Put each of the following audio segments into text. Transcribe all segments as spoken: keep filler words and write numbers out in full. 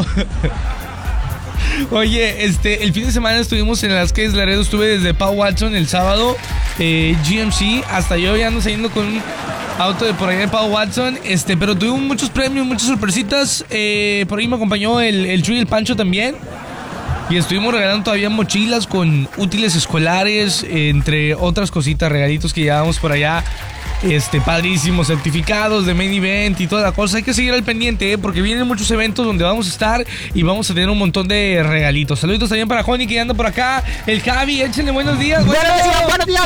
Oye, este, el fin de semana estuvimos en las calles de Laredo. Estuve desde Pau Watson el sábado, eh, G M C, hasta yo ya ando saliendo con un auto de por allá de Pau Watson. Este, pero tuvimos muchos premios, muchas sorpresitas. Eh, por ahí me acompañó el, el Chuy y el Pancho también. Y estuvimos regalando todavía mochilas con útiles escolares, eh, entre otras cositas, regalitos que llevábamos por allá. Este, padrísimos, certificados de main event y toda la cosa. Hay que seguir al pendiente, ¿eh? Porque vienen muchos eventos donde vamos a estar y vamos a tener un montón de regalitos. Saludos también para Joni, que anda por acá. El Javi, échenle buenos días. Buenos días, buenos días,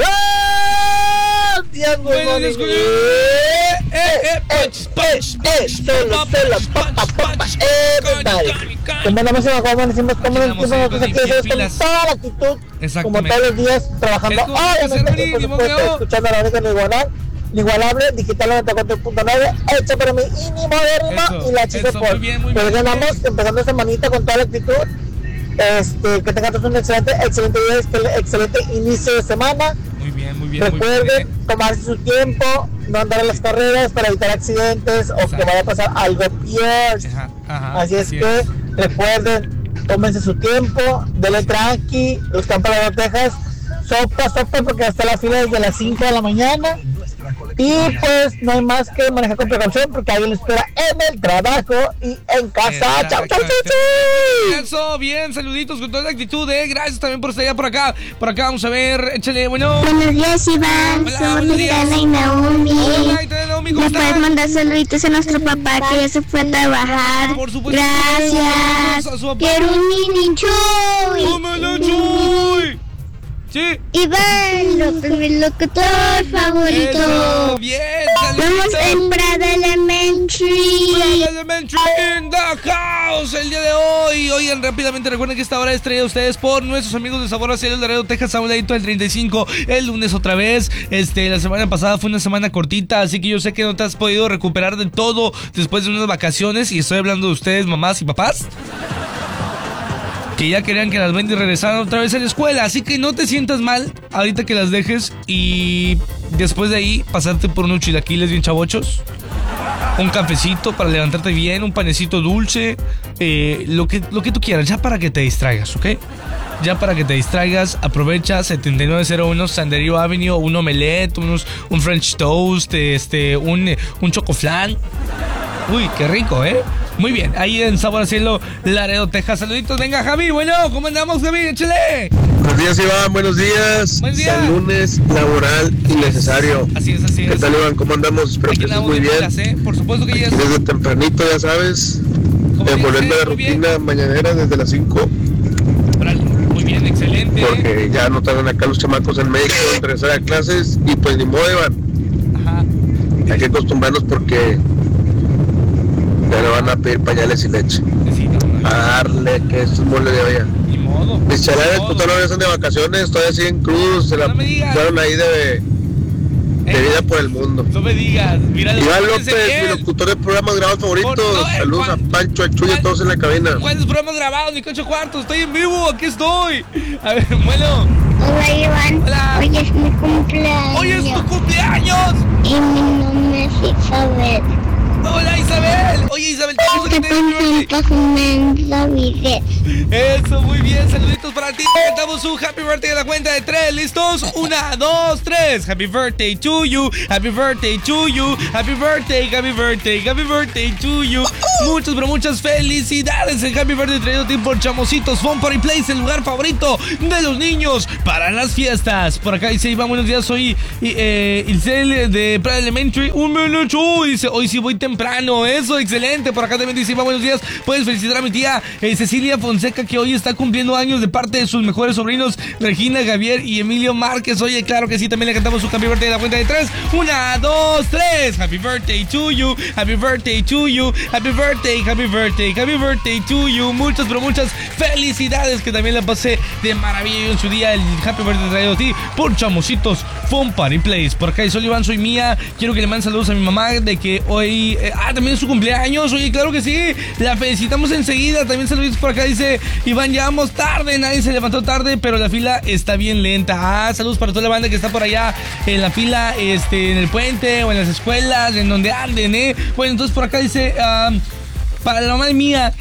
buenos días, buenos días. Eh, eh, punch, punch, punch, solo, solo, pa, pa, pa, pa, everybody. Te mandamos a Juan, decimos cómo nos decimos nosotros aquí, es con toda la actitud, como todos los días, trabajando. Obviamente, por supuesto, escuchando a la única igualdad. Inigualable, digital noventa y cuatro punto nueve, hecho para mí y mi modérrimo y la chica por. Pero ya andamos empezando esta manita con toda la actitud. Este, que tengan todos un excelente, excelente día, excelente inicio de semana. Muy bien, muy bien. Recuerden muy bien. tomarse su tiempo, no andar en las carreras para evitar accidentes. Exacto. O que vaya a pasar algo peor. Ajá, ajá, así es así que es. Recuerden, tómense su tiempo, denle tranqui, los campos de Texas, sopa, sopa, porque hasta la fila desde las cinco de la mañana. Y pues no hay más que manejar con precaución porque alguien lo espera en el trabajo y en casa. Chau, chau, chau, chau. Eso, bien, saluditos con toda la actitud, eh. Gracias también por estar allá por acá. Por acá vamos a ver, échale, bueno. Buenos días, Iván. Hola, somos buenos días. Itana y Naomi. Hola, Itana y Naomi, ¿cómo ¿le están? puedes mandar saluditos a nuestro papá que ya se fue a trabajar? Por supuesto. Gracias. A su papá. Quiero un mini chuy. ¡Tómalo, Chuy! Sí. Iván López, mi locutor favorito. Eso, bien, Vamos en Prada Elementary. Prada Elementary in the house el día de hoy. Oigan, rápidamente recuerden que esta hora es traída a ustedes por nuestros amigos de Sabor a Cielo de Laredo, Texas, a un ladito del treinta y cinco. El lunes otra vez. Este, la semana pasada fue una semana cortita, así que yo sé que no te has podido recuperar de todo después de unas vacaciones. Y estoy hablando de ustedes, mamás y papás, que ya querían que las Bendy regresaran otra vez a la escuela. Así que no te sientas mal ahorita que las dejes y después de ahí pasarte por unos chilaquiles bien chavochos, un cafecito para levantarte bien, un panecito dulce, eh, lo que, lo que tú quieras, ya para que te distraigas, ¿ok? Ya para que te distraigas, aprovecha setenta y nueve cero uno Sanderio Avenue, un omelette, unos, un French toast, este, un, un chocoflan. Uy, qué rico, ¿eh? Muy bien, ahí en Sabor a Cielo, Laredo, Texas. Saluditos, venga, Javi. Bueno, ¿cómo andamos, Javi? Échale. Buenos días, Iván. Buenos días. Buen día. San lunes laboral y necesario. Así es, así es. ¿Qué tal, Iván? ¿Cómo andamos? Espero que estés muy bien. Pilas, ¿eh? Por supuesto que ya es. Desde tempranito, ya sabes. Envolviendo la rutina mañanera desde las cinco. Muy bien, excelente. Porque ya no tardan acá los chamacos en México en regresar a clases. Y pues ni modo, Iván. Ajá. Hay que acostumbrarnos porque ya le van a pedir pañales y leche. Sí, no, no, a darle que esto es mole de olla. Ni modo. Mis chalales pues todavía están de vacaciones, todavía siguen crudos, se la no fueron ahí de, de eh, vida por el mundo. No me digas. Mira, Iván López, mi locutor de programas grabados favoritos. No, eh, Saludos Juan, a Pancho, a Chuy, a todos en la cabina. ¿Cuántos programas grabados? Ni ocho cuartos. Estoy en vivo, aquí estoy. A ver, bueno. Hola, Iván. Hola. Hoy es mi cumpleaños. Hoy es tu cumpleaños. Y mi nombre es Isabel. Hola, Isabel. Oye, Isabel, ¿te gusta que te den un video? Eso, muy bien. Saluditos para ti. Cantamos un happy birthday a la cuenta de tres. ¿Listos? Una, dos, tres. Happy birthday to you. Happy birthday to you. Happy birthday, happy birthday, happy birthday to you. Muchas, pero muchas felicidades. El happy birthday traído a ti por Chamositos Fun Party Place, el lugar favorito de los niños para las fiestas. Por acá dice Iván, buenos días. Soy eh, Ilcel de Prada Elementary. Un minuto. Dice, hoy sí voy temprano. Eso, excelente. Por acá también dice Iván, buenos días. Puedes felicitar a mi tía eh, Cecilia Fonseca, que hoy está cumpliendo años de parte de sus mejores sobrinos Regina, Javier y Emilio Márquez. Oye, claro que sí, también le cantamos su happy birthday de la cuenta de tres. Una, dos, tres. Happy birthday to you. Happy birthday to you. Happy birthday, happy birthday, happy birthday to you. Muchas, pero muchas felicidades. Que también la pasé de maravilla en su día. El happy birthday traído a ti por Chamositos Fun Party Place. Por acá soy Iván, soy Mía. Quiero que le manden saludos a mi mamá de que hoy... Eh, ah, también es su cumpleaños. Oye, claro que sí. La felicitamos enseguida. También saludos por acá. Dice Iván, ya vamos tarde. Nadie se levantó tarde, pero la fila está bien lenta. Ah, saludos para toda la banda que está por allá en la fila, este, en el puente o en las escuelas, en donde anden, ¿eh? Bueno, entonces por acá dice... Um, para la mamá de Mía,